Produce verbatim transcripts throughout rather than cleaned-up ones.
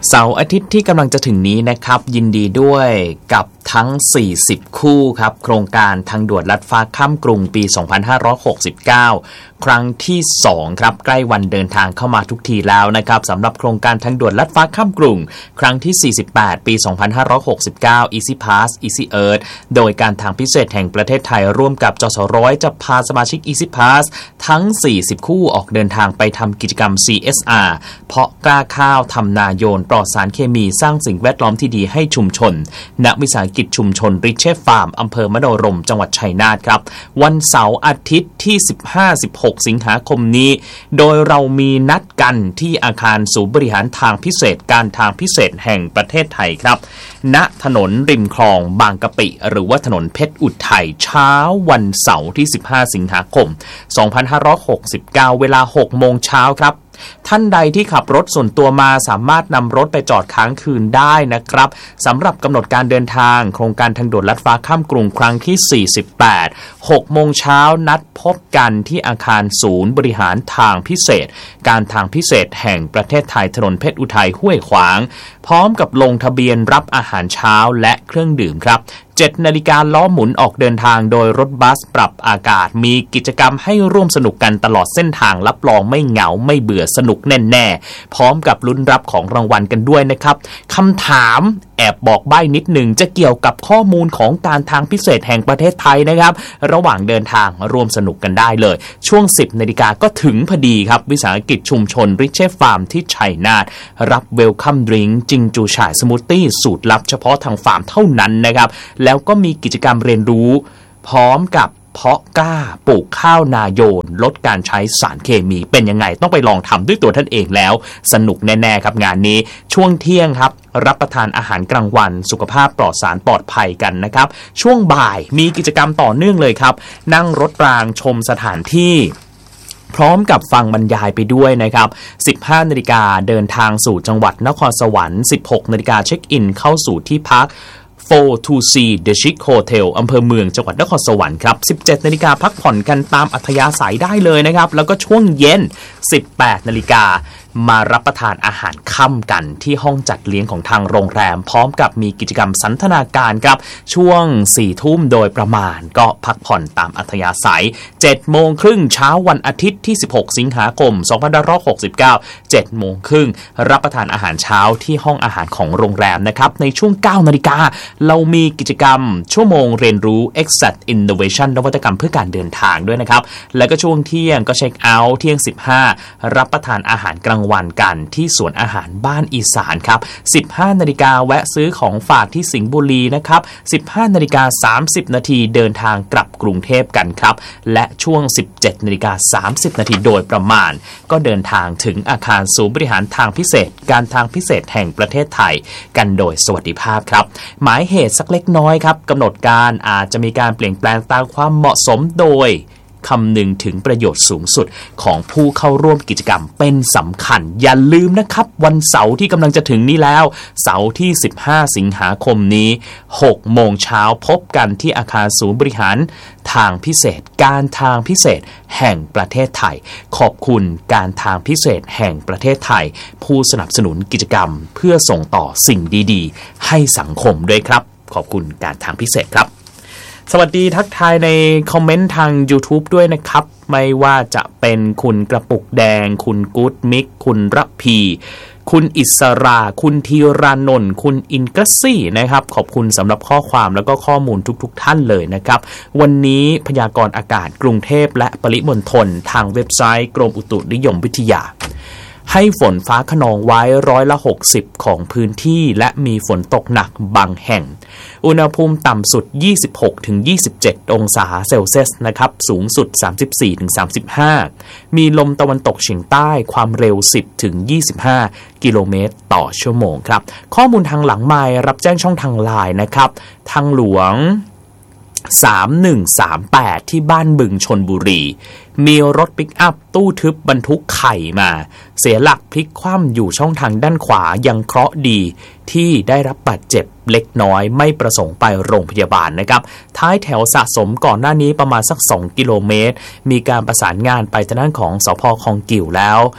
เสาร์อาทิตย์ที่กำลังจะถึงนี้นะครับยินดีด้วยกับทั้งสี่สิบคู่ครับโครงการทางด่วนลัดฟ้าข้ามกรุงปีสองพันห้าร้อยหกสิบเก้าครั้งที่สองครับใกล้วันเดินทางเข้ามาทุกทีแล้วนะครับสำหรับโครงการทางด่วนลัดฟ้าข้ามกรุงครั้งที่สี่สิบแปดปีสองพันห้าร้อยหกสิบเก้า Easy Pass Easy Earth โดยการทางพิเศษแห่งประเทศไทยร่วมกับจสร้อยจะพาสมาชิก Easy Pass ทั้งสี่สิบคู่ออกเดินทางไปทำกิจกรรม ซี เอส อาร์ เพาะกล้าข้าวทำนาโยนปลอดสารเคมีสร้างสิ่งแวดล้อมที่ดีให้ชุมชนณวิสาหกิจชุมชนริเชฟฟาร์มอำเภอมโนรมจังหวัดชัยนาทครับวันเสาร์อาทิตย์ที่ สิบห้า สิบหก สิงหาคมนี้โดยเรามีนัดกันที่อาคารศูนย์บริหารทางพิเศษการทางพิเศษแห่งประเทศไทยครับณถนนริมคลองบางกะปิหรือว่าถนนเพชรอุทัยเช้าวันเสาร์ที่สิบห้าสิงหาคมสองพันห้าร้อยหกสิบเก้าเวลา หกโมงเช้าครับท่านใดที่ขับรถส่วนตัวมาสามารถนำรถไปจอดค้างคืนได้นะครับสำหรับกำหนดการเดินทางโครงการทางด่วนลัดฟ้าข้ามกรุงครั้งที่สี่สิบแปด หกโมงเช้านัดพบกันที่อาคารศูนย์บริหารทางพิเศษการทางพิเศษแห่งประเทศไทยถนนเพชรอุทัยห้วยขวางพร้อมกับลงทะเบียนรับอาหารเช้าและเครื่องดื่มครับเจ็ดนาฬิกาล้อหมุนออกเดินทางโดยรถบัสปรับอากาศมีกิจกรรมให้ร่วมสนุกกันตลอดเส้นทางรับรองไม่เหงาไม่เบื่อสนุกแน่ๆพร้อมกับลุ้นรับของรางวัลกันด้วยนะครับคำถามแอบบอกใบ้นิดหนึ่งจะเกี่ยวกับข้อมูลของการทางพิเศษแห่งประเทศไทยนะครับระหว่างเดินทางร่วมสนุกกันได้เลยช่วง สิบนาฬิกาก็ถึงพอดีครับวิสาหกิจชุมชนริเชฟฟาร์มที่ชัยนาทรับเวลคัมดริงก์จิงจูฉ่ายสมูทตี้สูตรลับเฉพาะทางฟาร์มเท่านั้นนะครับแล้วก็มีกิจกรรมเรียนรู้พร้อมกับเพาะกล้าปลูกข้าวนาโยนลดการใช้สารเคมีเป็นยังไงต้องไปลองทำด้วยตัวท่านเองแล้วสนุกแน่ๆครับงานนี้ช่วงเที่ยงครับรับประทานอาหารกลางวันสุขภาพปลอดสารปลอดภัยกันนะครับช่วงบ่ายมีกิจกรรมต่อเนื่องเลยครับนั่งรถรางชมสถานที่พร้อมกับฟังบรรยายไปด้วยนะครับ สิบห้านาฬิกาเดินทางสู่จังหวัดนครสวรรค์ สิบหกนาฬิกาเช็คอินเข้าสู่ที่พักโฟร์ ทู ซี The Chic Hotel อำเภอเมืองจังหวัดนครสวรรค์ครับ สิบเจ็ดนาฬิกาพักผ่อนกันตามอัธยาศัยได้เลยนะครับแล้วก็ช่วงเย็น สิบแปดนาฬิกามารับประทานอาหารค่ำกันที่ห้องจัดเลี้ยงของทางโรงแรมพร้อมกับมีกิจกรรมสันทนาการครับช่วง สี่ทุ่มโดยประมาณก็พักผ่อนตามอัธยาศัย เจ็ดโมงครึ่งเช้าวันอาทิตย์ที่สิบหกสิงหาคมสองพันห้าร้อยหกสิบเก้า เจ็ดโมงครึ่งรับประทานอาหารเช้าที่ห้องอาหารของโรงแรมนะครับในช่วง เก้านาฬิกาเรามีกิจกรรมชั่วโมงเรียนรู้ Exact Innovation นวัตกรรมเพื่อการเดินทางด้วยนะครับแล้วก็ช่วงเที่ยงก็เช็คเอาท์เที่ยงสิบห้ารับประทานอาหารกลางวันกันที่สวนอาหารบ้านอีสานครับ สิบห้านาฬิกาแวะซื้อของฝากที่สิงห์บุรีนะครับ สิบห้านาฬิกาสามสิบนาทีเดินทางกลับกรุงเทพกันครับและช่วง สิบเจ็ดนาฬิกาสามสิบนาทีโดยประมาณก็เดินทางถึงอาคารศูนย์บริหารทางพิเศษการทางพิเศษแห่งประเทศไทยกันโดยสวัสดิภาพครับหมายเหตุสักเล็กน้อยครับกำหนดการอาจจะมีการเปลี่ยนแปลงตามความเหมาะสมโดยคำนึงถึงประโยชน์สูงสุดของผู้เข้าร่วมกิจกรรมเป็นสำคัญอย่าลืมนะครับวันเสาร์ที่กำลังจะถึงนี้แล้วเสาร์ที่สิบห้าสิงหาคมนี้ หกโมงเช้าพบกันที่อาคารศูนย์บริหารทางพิเศษการทางพิเศษแห่งประเทศไทยขอบคุณการทางพิเศษแห่งประเทศไทยผู้สนับสนุนกิจกรรมเพื่อส่งต่อสิ่งดีๆให้สังคมด้วยครับขอบคุณการทางพิเศษครับสวัสดีทักทายในคอมเมนต์ทาง YouTube ด้วยนะครับไม่ว่าจะเป็นคุณกระปุกแดงคุณกู๊ดมิกคุณระพีคุณอิสราคุณธีรานนท์คุณอินกัสซี่นะครับขอบคุณสำหรับข้อความแล้วก็ข้อมูลทุกๆท่านเลยนะครับวันนี้พยากรณ์อากาศกรุงเทพและปริมณฑลทางเว็บไซต์กรมอุตุนิยมวิทยาให้ฝนฟ้าคะนองไว้ร้อยละหกสิบของพื้นที่และมีฝนตกหนักบางแห่งอุณหภูมิต่ำสุด ยี่สิบหกถึงยี่สิบเจ็ด องศาเซลเซียสนะครับสูงสุด สามสิบสี่ถึงสามสิบห้า มีลมตะวันตกเฉียงใต้ความเร็ว สิบถึงยี่สิบห้า กิโลเมตรต่อชั่วโมงครับข้อมูลทางหลังไมค์รับแจ้งช่องทางไลน์นะครับทางหลวงสามหนึ่งสามแปดที่บ้านบึงชลบุรีมีรถปิกอัพตู้ทึบบรรทุกไข่มาเสียหลักพลิกคว่ำอยู่ช่องทางด้านขวายังเคราะห์ดีที่ได้รับบาดเจ็บเล็กน้อยไม่ประสงค์ไปโรงพยาบาลนะครับท้ายแถวสะสมก่อนหน้านี้ประมาณสักสองกิโลเมตรมีการประสานงานไปทางด้านของสภ.คลองกิ่วแล้ว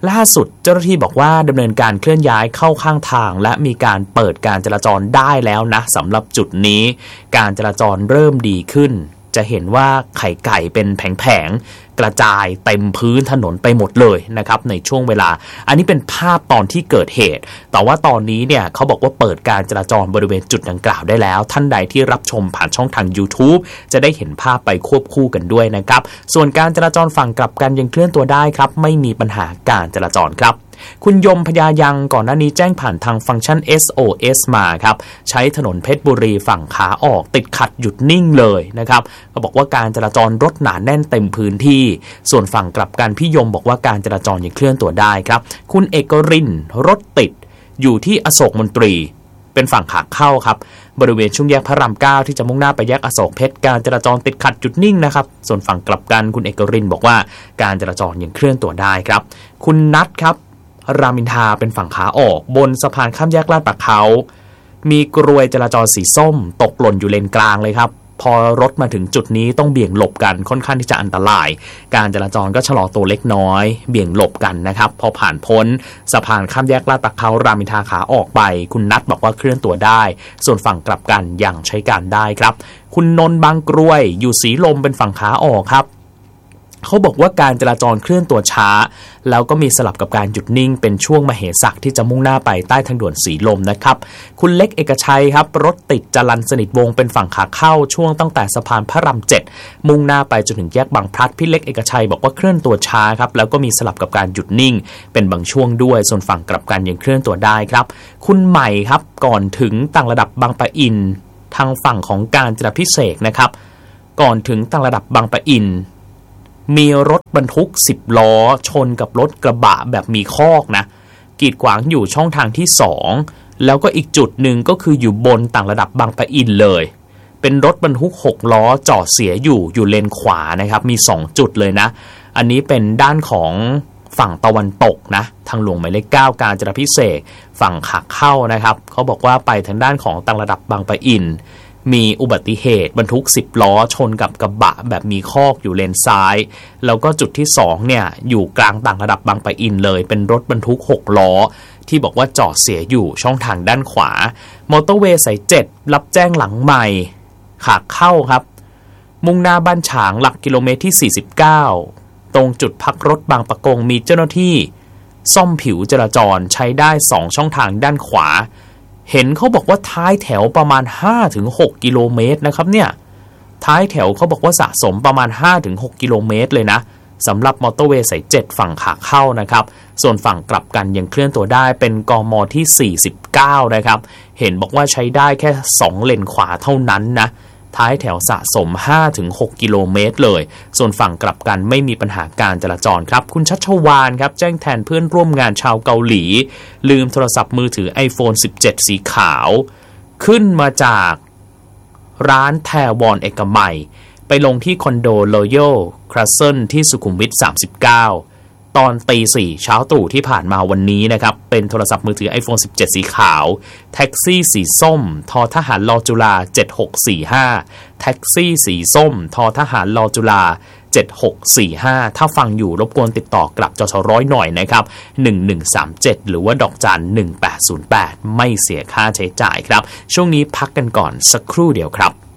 ล่าสุดเจ้าหน้าที่บอกว่าดำเนินการเคลื่อนย้ายเข้าข้างทางและมีการเปิดการจราจรได้แล้วนะสำหรับจุดนี้การจราจรเริ่มดีขึ้นจะเห็นว่าไข่ไก่เป็นแผงๆกระจายเต็มพื้นถนนไปหมดเลยนะครับในช่วงเวลาอันนี้เป็นภาพตอนที่เกิดเหตุแต่ว่าตอนนี้เนี่ยเขาบอกว่าเปิดการจราจรบริเวณจุดดังกล่าวได้แล้วท่านใดที่รับชมผ่านช่องทาง YouTube จะได้เห็นภาพไปควบคู่กันด้วยนะครับส่วนการจราจรฝั่งกลับกันยังเคลื่อนตัวได้ครับไม่มีปัญหาการจราจรครับคุณยมพญายังก่อนหน้านี้แจ้งผ่านทางฟังก์ชัน เอส โอ เอส มาครับใช้ถนนเพชรบุรีฝั่งขาออกติดขัดหยุดนิ่งเลยนะครับเขาบอกว่าการจราจรรถหนาแน่นเต็มพื้นที่ส่วนฝั่งกลับกันพี่ยมบอกว่าการจราจรยังเคลื่อนตัวได้ครับคุณเอกรินทร์รถติดอยู่ที่อโศกมนตรีเป็นฝั่งขาเข้าครับบริเวณช่วงแยกพระรามเก้าที่จะมุ่งหน้าไปแยกอโศกเพชรการจราจรติดขัดหยุดนิ่งนะครับส่วนฝั่งกลับกันคุณเอกรินทร์บอกว่าการจราจรยังเคลื่อนตัวได้ครับคุณนัทครับรามอินทราเป็นฝั่งขาออกบนสะพานข้ามแยกลาดปะเขามีกรวยจราจรสีส้มตกหล่นอยู่เลนกลางเลยครับพอรถมาถึงจุดนี้ต้องเบี่ยงหลบกันค่อนข้างที่จะอันตรายการจราจรก็ชะลอตัวเล็กน้อยเบี่ยงหลบกันนะครับพอผ่านพ้นสะพานข้ามแยกลาดปะเขารามอินทราขาออกไปคุณนัทบอกว่าเคลื่อนตัวได้ส่วนฝั่งกลับกันยังใช้การได้ครับคุณนนท์บางกรวยอยู่สีลมเป็นฝั่งขาออกครับเขาบอกว่าการจราจรเคลื่อนตัวช้าแล้วก็มีสลับกับการหยุดนิ่งเป็นช่วงมเหสักที่จะมุ่งหน้าไปใต้ทางด่วนสีลมนะครับคุณเล็กเอกชัยครับรถติดจรัญสนิทวงศ์เป็นฝั่งขาเข้าช่วงตั้งแต่สะพานพระรามเจ็ดมุ่งหน้าไปจนถึงแยกบางพลัดพี่เล็กเอกชัยบอกว่าเคลื่อนตัวช้าครับแล้วก็มีสลับกับการหยุดนิ่งเป็นบางช่วงด้วยส่วนฝั่งกลับกันยังเคลื่อนตัวได้ครับคุณใหม่ครับก่อนถึงต่างระดับบางปะอินทางฝั่งของการจราพิเศษนะครับก่อนถึงต่างระดับบางปะอินมีรถบรรทุกสิบล้อชนกับรถกระบะแบบมีคอกนะกีดขวางอยู่ช่องทางที่สองแล้วก็อีกจุดหนึ่งก็คืออยู่บนต่างระดับบางปะอินเลยเป็นรถบรรทุกหกล้อจอดเสียอยู่อยู่เลนขวานะครับมีสองจุดเลยนะอันนี้เป็นด้านของฝั่งตะวันตกนะทางหลวงหมายเลขเก้าการจราพิเศษฝั่งขาเข้านะครับเขาบอกว่าไปทางด้านของต่างระดับบางปะอินมีอุบัติเหตุบรรทุกสิบล้อชนกับกระบะแบบมีคอกอยู่เลนซ้ายแล้วก็จุดที่สองเนี่ยอยู่กลางต่างระดับบางปะอินเลยเป็นรถบรรทุกหกล้อที่บอกว่าจอดเสียอยู่ช่องทางด้านขวามอเตอร์เวย์สายเจ็ดรับแจ้งหลังใหม่ขาเข้าครับมุ่งหน้าบ้านฉางหลักกิโลเมตรที่สี่สิบเก้าตรงจุดพักรถบางปะกงมีเจ้าหน้าที่ซ่อมผิวจราจรใช้ได้สองช่องทางด้านขวาเห็นเขาบอกว่าท้ายแถวประมาณ ห้าถึงหก กิโลเมตรนะครับเนี่ยท้ายแถวเขาบอกว่าสะสมประมาณ ห้าถึงหก กิโลเมตรเลยนะสำหรับมอเตอร์เวย์สายเจ็ดฝั่งขาเข้านะครับส่วนฝั่งกลับกันยังเคลื่อนตัวได้เป็นกม.ที่สี่สิบเก้านะครับเห็นบอกว่าใช้ได้แค่สองเลนขวาเท่านั้นนะท้ายแถวสะสม ห้าถึงหก กิโลเมตรเลยส่วนฝั่งกลับกันไม่มีปัญหาการจราจรครับคุณชัชวาลครับแจ้งแทนเพื่อนร่วมงานชาวเกาหลีลืมโทรศัพท์มือถือ ไอโฟน สิบเจ็ด สีขาวขึ้นมาจากร้านแทวอนเอกมัยไปลงที่คอนโดโรยัลคราสเซิลที่สุขุมวิทสามสิบเก้าตอนตีสี่เช้าตรู่ที่ผ่านมาวันนี้นะครับเป็นโทรศัพท์มือถือ ไอโฟน สิบเจ็ด สีขาวแท็กซี่สีส้มทอทหารลอจุฬาเจ็ดหกสี่ห้าแท็กซี่สีส้มทอทหารลอจุฬาเจ็ดหกสี่ห้าถ้าฟังอยู่รบกวนติดต่อกลับจชร้อยหน่อยนะครับหนึ่งหนึ่งสามเจ็ดหรือว่าดอกจันหนึ่งแปดศูนย์แปดไม่เสียค่าใช้จ่ายครับช่วงนี้พักกันก่อนสักครู่เดียวครับ